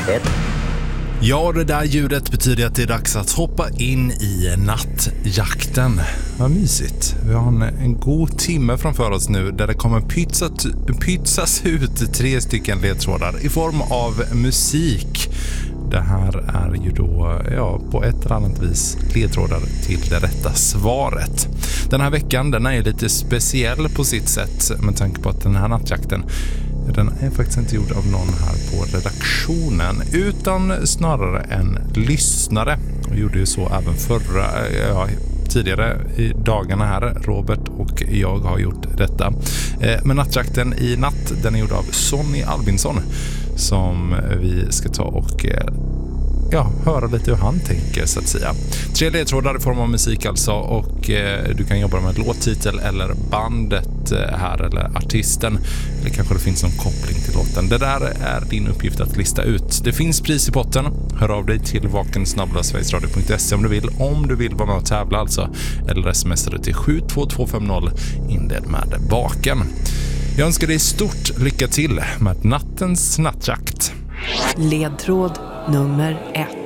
1. Ja, det där ljudet betyder att det är dags att hoppa in i nattjakten. Vad mysigt. Vi har en god timme framför oss nu där det kommer pytsas ut 3 stycken ledtrådar i form av musik. Det här är ju då, på ett eller annat vis ledtrådar till det rätta svaret. Den här veckan, den är lite speciell på sitt sätt med tanke på att den här nattjakten, den är faktiskt inte gjord av någon här på redaktionen utan snarare en lyssnare. Och gjorde ju så även tidigare i dagarna här. Robert och jag har gjort detta. Men nattjakten i natt, den är gjord av Sonny Albinsson som vi ska ta och höra lite hur han tänker så att säga. 3 ledtrådar i form av musik alltså, och du kan jobba med låttitel eller bandet här eller artisten, eller kanske det finns någon koppling till låten. Det där är din uppgift att lista ut. Det finns pris i potten. Hör av dig till vakensnabbla.sverigesradio.se om du vill vara med och tävla alltså, eller smsar du till 72250 inled med vaken. Jag önskar dig stort lycka till med nattens nattjakt. Ledtråd nummer 1.